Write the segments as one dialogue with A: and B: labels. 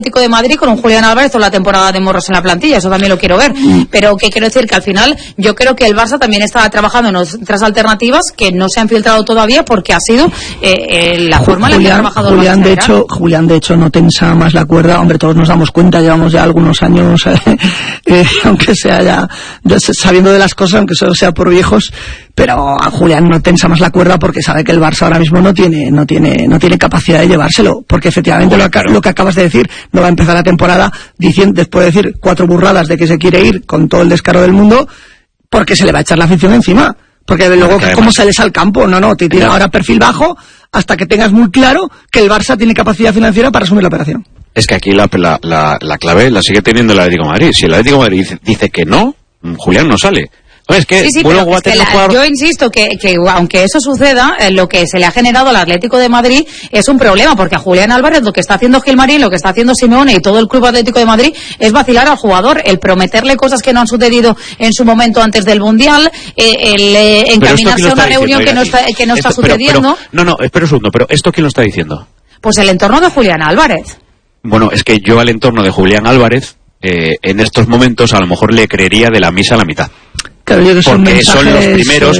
A: de Madrid con un Julián Álvarez toda la temporada de morros en la plantilla, eso también lo quiero ver, pero que quiero decir que al final yo creo que el Barça también está trabajando en otras alternativas que no se han filtrado todavía porque ha sido la forma en la que ha trabajado
B: Julián. Julián de hecho no tensa más la cuerda, hombre, todos nos damos cuenta, llevamos ya algunos años aunque sea ya sabiendo de las cosas, aunque solo sea por viejos, pero a Julián no tensa más la cuerda porque sabe que el Barça ahora mismo no tiene capacidad de llevárselo, porque efectivamente lo que acabas de decir, no va a empezar la temporada diciendo, después de decir 4 burradas de que se quiere ir con todo el descaro del mundo, porque se le va a echar la afición encima, porque luego cómo sales al campo, te tira ahora perfil bajo hasta que tengas muy claro que el Barça tiene capacidad financiera para asumir la operación.
C: Es que aquí la clave la sigue teniendo el Atlético de Madrid. Si el Atlético de Madrid dice que no, Julián no sale. Es que,
A: sí, pero es que yo insisto que aunque eso suceda, lo que se le ha generado al Atlético de Madrid es un problema, porque a Julián Álvarez lo que está haciendo Gilmarín, lo que está haciendo Simeone y todo el Club Atlético de Madrid es vacilar al jugador, el prometerle cosas que no han sucedido en su momento antes del Mundial, el encaminarse a una reunión que no está sucediendo.
C: Espera un segundo, pero ¿esto quién lo está diciendo?
A: Pues el entorno de Julián Álvarez.
C: Bueno, es que yo al entorno de Julián Álvarez en estos momentos a lo mejor le creería de la misa a la mitad.
B: Claro,
C: porque son los primeros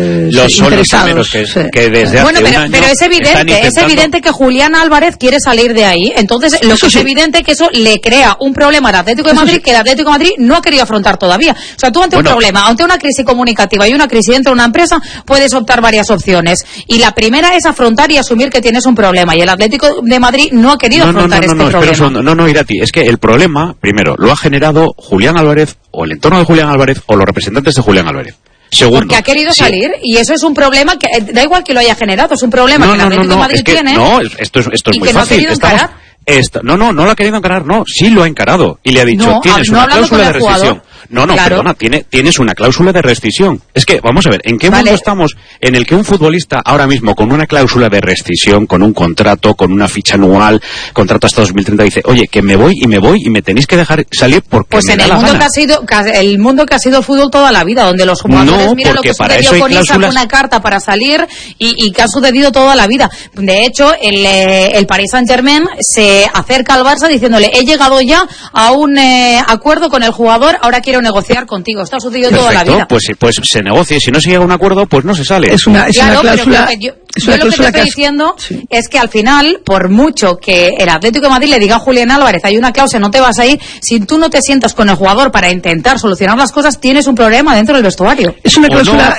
C: que desde hace un año
A: pero es evidente que Julián Álvarez quiere salir de ahí. Entonces lo que es evidente que eso le crea un problema al Atlético de Madrid que el Atlético de Madrid no ha querido afrontar todavía. O sea, tú ante un problema, ante una crisis comunicativa y una crisis dentro de una empresa, puedes optar varias opciones, y la primera es afrontar y asumir que tienes un problema, y el Atlético de Madrid no ha querido afrontar este problema.
C: Irati, es que el problema primero lo ha generado Julián Álvarez o el entorno de Julián Álvarez o los representantes de Julián Álvarez. Segundo,
A: porque ha querido salir, y eso es un problema que da igual que lo haya generado, es un problema que el Atlético de Madrid tiene.
C: Esto es muy
A: que
C: fácil.
A: No ha querido encarar.
C: No lo ha querido encarar, sí lo ha encarado. Y le ha dicho, tienes una cláusula de rescisión. Perdona, tienes una cláusula de rescisión. Es que, vamos a ver, ¿en qué mundo estamos en el que un futbolista ahora mismo con una cláusula de rescisión, con un contrato, con una ficha anual, contrato hasta 2030, dice, oye, que me voy y me tenéis que dejar salir porque
A: pues
C: me
A: en
C: da
A: el
C: la
A: mundo
C: gana?
A: el mundo que ha sido fútbol toda la vida, donde los jugadores mira lo que sucedió con Isaac, una carta para salir y que ha sucedido toda la vida. De hecho, el Paris Saint-Germain se acerca al Barça diciéndole, he llegado ya a un acuerdo con el jugador, ahora quiero negociar contigo. Esto ha sucedido toda la vida.
C: Pues se negocia, y si no se llega a un acuerdo, pues no se sale.
B: Es una cláusula.
A: Yo lo que te estoy diciendo es que al final, por mucho que el Atlético de Madrid le diga a Julián Álvarez, hay una cláusula, no te vas a ir, si tú no te sientas con el jugador para intentar solucionar las cosas, tienes un problema dentro del vestuario.
B: Es una cláusula,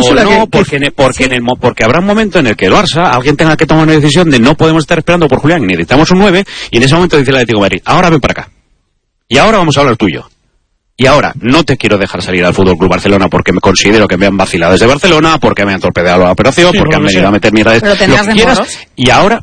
C: porque habrá un momento en el que el Barça, alguien tenga que tomar una decisión de no podemos estar esperando por Julián, necesitamos un 9, y en ese momento dice el Atlético de Madrid, ahora ven para acá. Y ahora vamos a hablar tuyo. Y ahora, no te quiero dejar salir al Fútbol Club Barcelona porque me considero que me han vacilado desde Barcelona, porque me han torpedeado la operación, porque han venido a meter mierda.
A: Pero tendrás de moros.
C: Y ahora,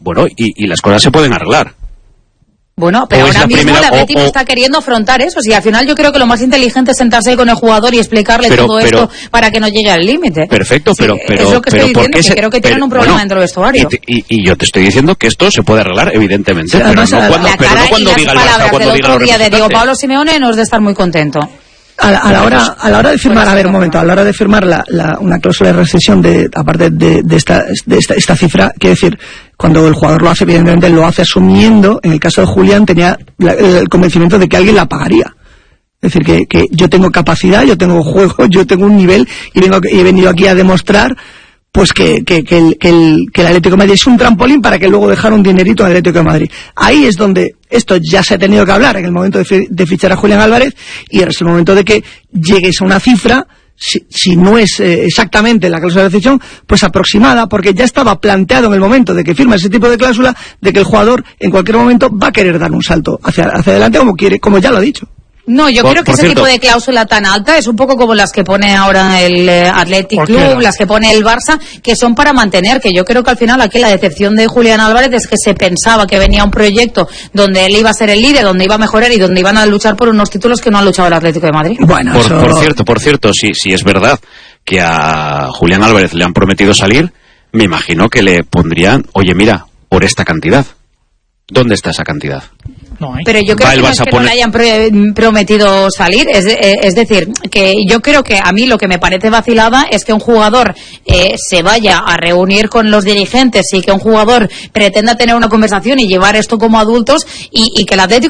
C: y las cosas se pueden arreglar.
A: Bueno, pero ahora mismo el Atlético está queriendo afrontar eso. Y al final yo creo que lo más inteligente es sentarse con el jugador y explicarle todo esto para que no llegue al límite.
C: Perfecto, pero
A: es lo que estoy diciendo, que creo que tienen un problema dentro del vestuario.
C: Y yo te estoy diciendo que esto se puede arreglar, evidentemente, pero no cuando diga el Barça, cuando diga los representantes.
A: De Diego Pablo Simeone no es de estar muy contento.
B: A la hora de firmar, a la hora de firmar una cláusula de rescisión aparte de esta cifra, quiere decir, cuando el jugador lo hace, evidentemente lo hace asumiendo, en el caso de Julián tenía el convencimiento de que alguien la pagaría. Es decir, que yo tengo capacidad, yo tengo juego, yo tengo un nivel, y he venido aquí a demostrar pues que el Atlético de Madrid es un trampolín para que luego dejar un dinerito al Atlético de Madrid. Ahí es donde esto ya se ha tenido que hablar, en el momento de fichar a Julián Álvarez, y ahora es el momento de que llegues a una cifra, si no es exactamente la cláusula de rescisión, pues aproximada, porque ya estaba planteado en el momento de que firma ese tipo de cláusula, de que el jugador en cualquier momento va a querer dar un salto hacia adelante como ya lo ha dicho.
A: No, yo creo que ese tipo de cláusula tan alta es un poco como las que pone ahora el Athletic Club, las que pone el Barça, que son para mantener, que yo creo que al final aquí la decepción de Julián Álvarez es que se pensaba que venía un proyecto donde él iba a ser el líder, donde iba a mejorar y donde iban a luchar por unos títulos que no ha luchado el Atlético de Madrid.
B: Bueno,
C: por cierto, si es verdad que a Julián Álvarez le han prometido salir, me imagino que le pondrían, oye, mira, por esta cantidad. ¿Dónde está esa cantidad?
A: Pero yo creo que no es que no le hayan prometido salir, es decir, que yo creo que a mí lo que me parece vacilada es que un jugador se vaya a reunir con los dirigentes y que un jugador pretenda tener una conversación y llevar esto como adultos y que el Atlético